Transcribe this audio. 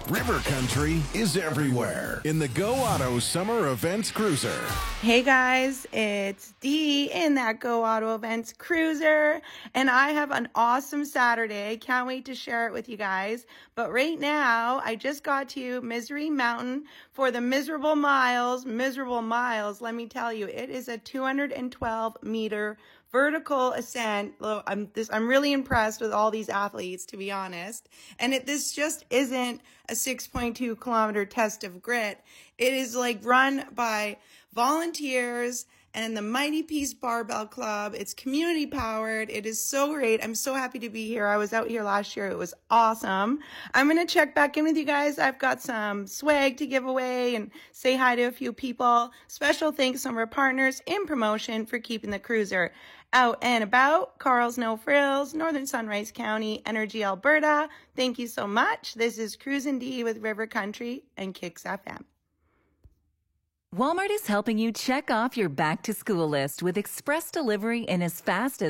River Country is everywhere in the Go Auto Summer Events Cruiser. Hey guys, it's Dee in that Go Auto Events Cruiser, and I have an awesome Saturday. Can't wait to share it with you guys. But right now, I just got to Misery Mountain for the Miserable Miles. Miserable Miles, let me tell you, it is a 212-meter vertical ascent. I'm really impressed with all these athletes, to be honest. And this just isn't a 6.2 kilometer test of grit. It is like run by volunteers and the Mighty Peace Barbell Club. It's community powered. It is so great. I'm so happy to be here. I was out here last year. It was awesome. I'm going to check back in with you guys. I've got some swag to give away and say hi to a few people. Special thanks to our partners in promotion for keeping the cruiser out and about. Carl's No Frills, Northern Sunrise County, Energy Alberta. Thank you so much. This is Cruisin' D with River Country and Kicks FM. Walmart is helping you check off your back-to-school list with express delivery in as fast as